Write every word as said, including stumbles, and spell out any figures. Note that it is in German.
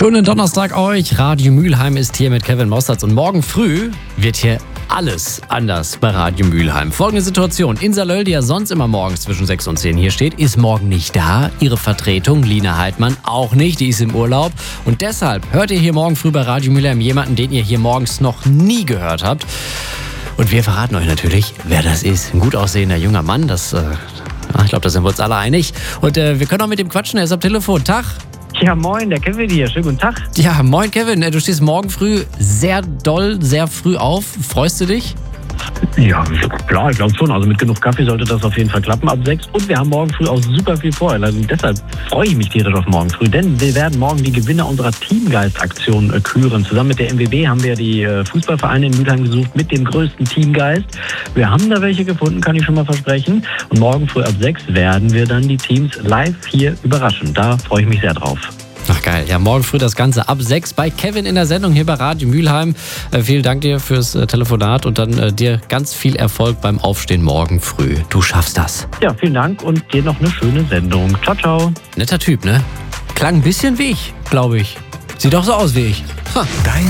Schönen Donnerstag euch. Radio Mülheim ist hier mit Kevin Mossertz und morgen früh wird hier alles anders bei Radio Mülheim. Folgende Situation. Insa Löll, die ja sonst immer morgens zwischen sechs und zehn hier steht, ist morgen nicht da. Ihre Vertretung, Lina Heidmann, auch nicht. Die ist im Urlaub. Und deshalb hört ihr hier morgen früh bei Radio Mülheim jemanden, den ihr hier morgens noch nie gehört habt. Und wir verraten euch natürlich, wer das ist. Ein gut aussehender junger Mann, das, äh, ich glaube, da sind wir uns alle einig. Und äh, wir können auch mit ihm quatschen, er ist am Telefon. Tag. Ja, moin, der Kevin hier. Schönen guten Tag. Ja, moin Kevin. Du stehst morgen früh sehr doll, sehr früh auf. Freust du dich? Ja, klar, ich glaube schon. Also mit genug Kaffee sollte das auf jeden Fall klappen ab sechs. Und wir haben morgen früh auch super viel vor. Also deshalb freue ich mich tierisch auf morgen früh. Denn wir werden morgen die Gewinner unserer Teamgeist-Aktion äh, küren. Zusammen mit der M W B haben wir die äh, Fußballvereine in Mülheim gesucht mit dem größten Teamgeist. Wir haben da welche gefunden, kann ich schon mal versprechen. Und morgen früh ab sechs werden wir dann die Teams live hier überraschen. Da freue ich mich sehr drauf. Ach geil, ja, morgen früh das Ganze ab sechs bei Kevin in der Sendung hier bei Radio Mülheim. Äh, vielen Dank dir fürs äh, Telefonat und dann äh, dir ganz viel Erfolg beim Aufstehen morgen früh. Du schaffst das. Ja, vielen Dank und dir noch eine schöne Sendung. Ciao, ciao. Netter Typ, ne? Klang ein bisschen wie ich, glaube ich. Sieht doch so aus wie ich. Ha. Dein